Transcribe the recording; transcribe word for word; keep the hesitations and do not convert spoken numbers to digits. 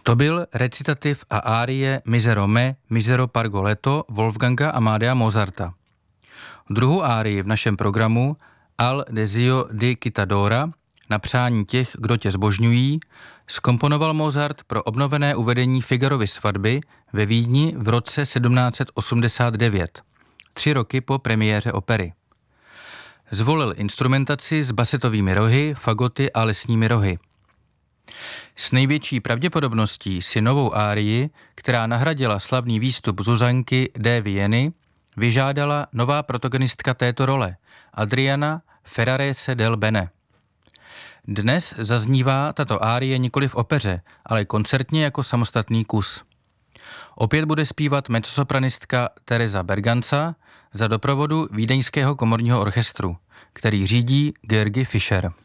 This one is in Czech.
To byl recitativ a árie Misero me, misero Pargoletto Wolfganga Amadea Mozarta. Druhou árii v našem programu Al desio di Kitadora, na přání těch, kdo tě zbožňují, zkomponoval Mozart pro obnovené uvedení Figarovy svatby ve Vídni v roce sedmnáct set osmdesát devět, tři roky po premiéře opery. Zvolil instrumentaci s basetovými rohy, fagoty a lesními rohy. S největší pravděpodobností si novou árii, která nahradila slavný výstup Zuzanky de Vieny, vyžádala nová protagonistka této role, Adriana Ferrarese del Bene. Dnes zaznívá tato árie nikoli v opeře, ale koncertně jako samostatný kus. Opět bude zpívat mezzosopranistka Teresa Berganza za doprovodu Vídeňského komorního orchestru, který řídí Georgi Fischer.